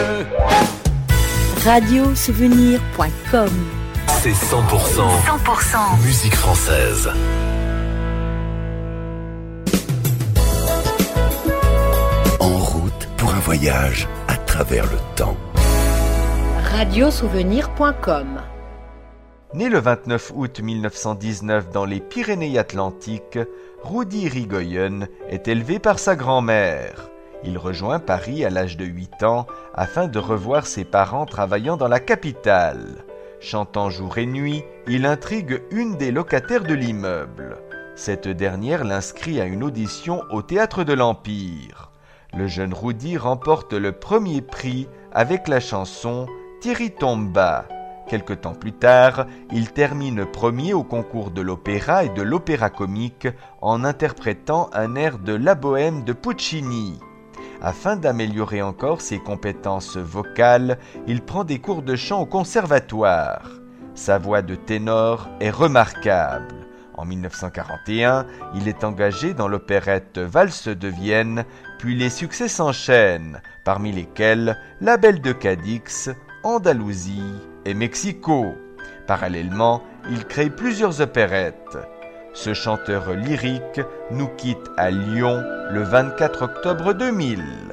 Radiosouvenir.com. C'est 100% musique française. En route pour un voyage à travers le temps. Radiosouvenir.com. Né le 29 août 1919 dans les Pyrénées-Atlantiques, Rudi Irigoyen est élevé par sa grand-mère. Il rejoint Paris à l'âge de 8 ans afin de revoir ses parents travaillant dans la capitale. Chantant jour et nuit, il intrigue une des locataires de l'immeuble. Cette dernière l'inscrit à une audition au Théâtre de l'Empire. Le jeune Rudi remporte le premier prix avec la chanson « Thierry Tomba ». Quelque temps plus tard, il termine premier au concours de l'opéra et de l'opéra comique en interprétant un air de La Bohème de Puccini. Afin d'améliorer encore ses compétences vocales, il prend des cours de chant au conservatoire. Sa voix de ténor est remarquable. En 1941, il est engagé dans l'opérette Valse de Vienne, puis les succès s'enchaînent, parmi lesquels La Belle de Cadix, Andalousie et Mexico. Parallèlement, il crée plusieurs opérettes. Ce chanteur lyrique nous quitte à Lyon le 24 octobre 2000.